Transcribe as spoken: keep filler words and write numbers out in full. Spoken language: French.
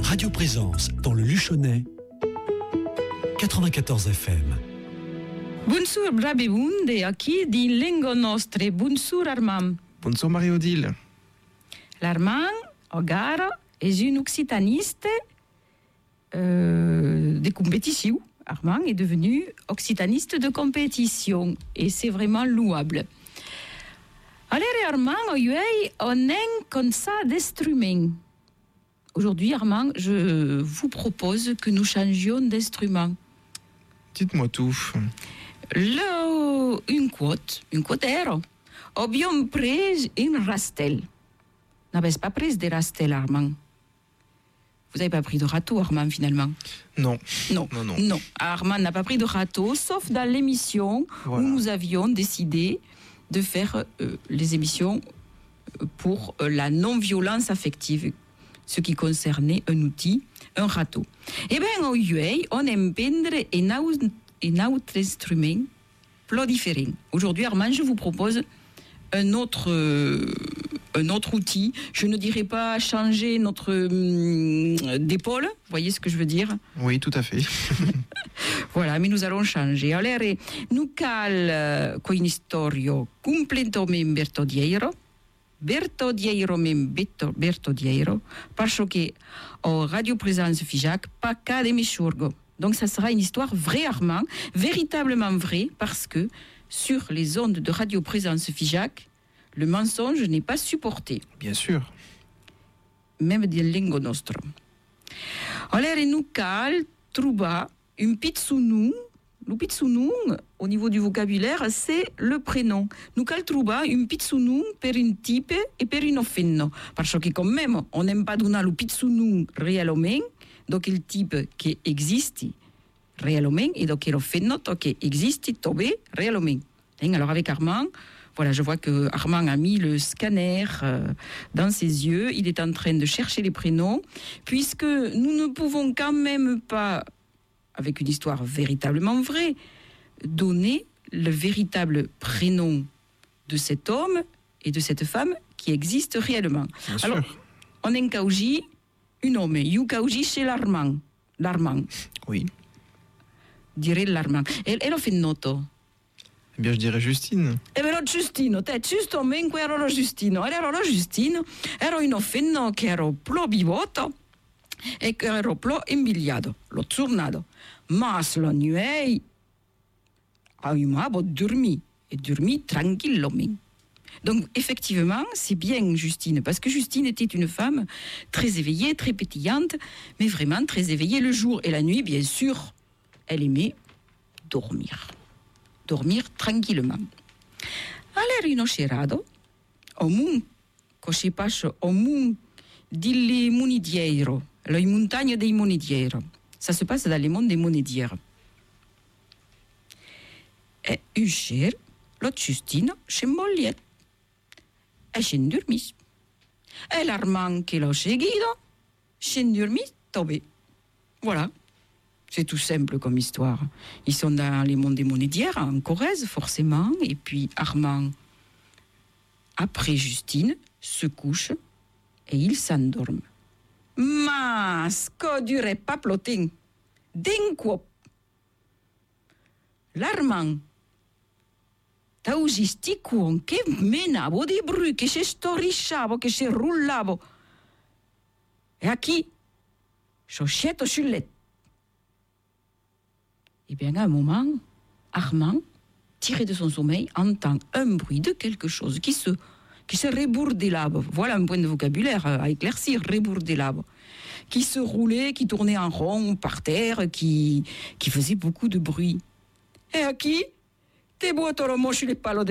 Radio Présence dans le Luchonnais, quatre-vingt-quatorze F M. Bonsoir Brabebunde, aqui di Lengo Nostre. Bonsoir Armand. Bonsoir Marie-Odile. L'Armand, Ogara, est une occitaniste euh, des compétitions. Armand est devenu occitaniste de compétition et c'est vraiment louable. Alors Armand, on est comme ça d'instruments. Aujourd'hui, Armand, je vous propose que nous changions d'instrument. Dites-moi tout. Le, une quote, une quotero. Abbiamo pris une rastel. N'avez-vous pas pris de rastel, Armand? Vous n'avez pas pris de râteau, Armand, finalement? Non. Non, non, non. non. Armand n'a pas pris de râteau, sauf dans l'émission voilà. où nous avions décidé de faire euh, les émissions pour euh, la non-violence affective, ce qui concernait un outil, un râteau. Eh bien, au U A, on aime peindre un autre instrument plus différent. Aujourd'hui, Armand, je vous propose un autre, euh, un autre outil. Je ne dirais pas changer notre euh, d'épaule, vous voyez ce que je veux dire? Oui, tout à fait. Voilà, mais nous allons changer. Alors, nous cal con istorio completamente bertodiero, bertodiero même bertodiero, parce que au Radio Présence Figeac, pas qu'à des michourgo. Donc, ça sera une histoire vraie, Armand, véritablement vraie, parce que sur les ondes de Radio Présence Figeac, le mensonge n'est pas supporté. Bien sûr. Même del Lengo Nostro. Alors, nous cal trouba un pizzunung. Le pizzunung, au niveau du vocabulaire, c'est le prénom. Nous cal trouba un pizzunung per un type et per un offenno. Parce que quand même, on n'aime pas donner le pizzunung réellement, donc il type qui existe réellement, et donc l'offenno qui existe tobe réellement. Alors avec Armand, voilà, je vois que Armand a mis le scanner euh, dans ses yeux. Il est en train de chercher les prénoms, puisque nous ne pouvons quand même pas, avec une histoire véritablement vraie, donner le véritable prénom de cet homme et de cette femme qui existent réellement. Bien Alors, sûr. on a un kauji, un homme, you kauji chez l'Armand. L'Armand. Oui. Dirait l'Armand. E, e lo finnoto? Eh bien, je dirais Justine. E però Giustino, te giustamente ero lo Giustino. Ero lo Giustino, ero in offenno che ero pro bivoto e che ero pro imbigliato, l'ho zurnato. Ma la nuit, avevo dormi e dormi tranquillement. Donc, effectivement, c'est bien Justine, parce que Justine était une femme très éveillée, très pétillante, mais vraiment très éveillée le jour et la nuit, bien sûr. Elle aimait dormir. Dormir tranquillement. Alors, in oscerado, au mun, così passo, au mun delle Monidiero, le montagne dei Monidiero. Ça se passe dans les monts des Monidières. Et uscir, lo Justino, chez Molliet. E scendurmis. E l'Armand che l'ho seguito, scendurmis, tombé. Voilà. C'est tout simple comme histoire. Ils sont dans les monts des Monédières, en Corrèze, forcément. Et puis Armand, après Justine, se couche et il s'endorme. Ma sco dure pas plotin. D'inquo. L'Armand, t'as usistico che menavo di bru, che se storisciavo, che se rullavo. E a chi? Scioscietto sul letto. Eh bien, à un moment, Armand, tiré de son sommeil, entend un bruit de quelque chose qui se, qui se rebourdelave. Voilà un point de vocabulaire à éclaircir, rebourdelave. Qui se roulait, qui tournait en rond par terre, qui, qui faisait beaucoup de bruit. Et à qui? Te boitolo mo sur les palos de